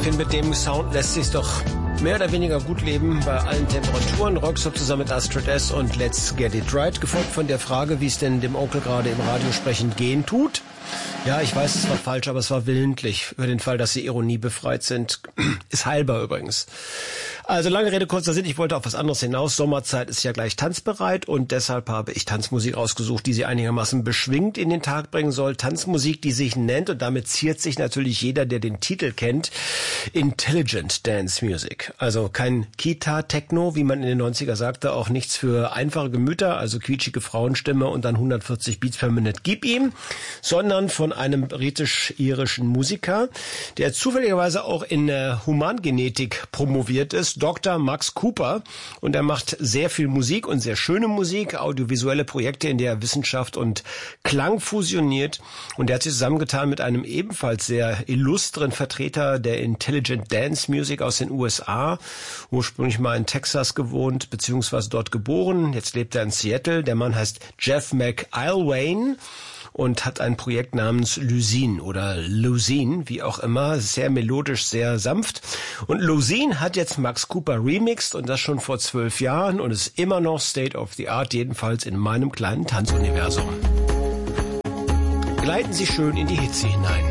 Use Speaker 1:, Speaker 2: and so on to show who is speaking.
Speaker 1: finde, mit dem Sound lässt sich doch mehr oder weniger gut leben bei allen Temperaturen. Rockstop zusammen mit Astrid S. und Let's Get It Right, gefolgt von der Frage, wie es denn dem Onkel gerade im Radio sprechend gehen tut. Ja, ich weiß, es war falsch, aber es war willentlich. Für den Fall, dass Sie ironiebefreit sind. Ist heilbar übrigens. Also lange Rede, kurzer Sinn. Ich wollte auf was anderes hinaus. Sommerzeit ist ja gleich tanzbereit und deshalb habe ich Tanzmusik ausgesucht, die Sie einigermaßen beschwingt in den Tag bringen soll. Tanzmusik, die sich nennt, und damit ziert sich natürlich jeder, der den Titel kennt, Intelligent Dance Music. Also kein Kita-Techno, wie man in den 90er sagte, auch nichts für einfache Gemüter, also quietschige Frauenstimme und dann 140 Beats per Minute, gib ihm, sondern von einem britisch-irischen Musiker, der zufälligerweise auch in Humangenetik promoviert ist, Dr. Max Cooper, und er macht sehr viel Musik und sehr schöne Musik, audiovisuelle Projekte, in der er Wissenschaft und Klang fusioniert, und er hat sich zusammengetan mit einem ebenfalls sehr illustren Vertreter der Intelligent Dance Music aus den USA, ursprünglich mal in Texas gewohnt, beziehungsweise dort geboren, jetzt lebt er in Seattle. Der Mann heißt Jeff McIlwain und hat ein Projekt namens Luzine oder Luzine, wie auch immer, sehr melodisch, sehr sanft. Und Luzine hat jetzt Max Cooper remixed, und das schon vor 12 Jahren, und ist immer noch State of the Art, jedenfalls in meinem kleinen Tanzuniversum. Gleiten Sie schön in die Hitze hinein.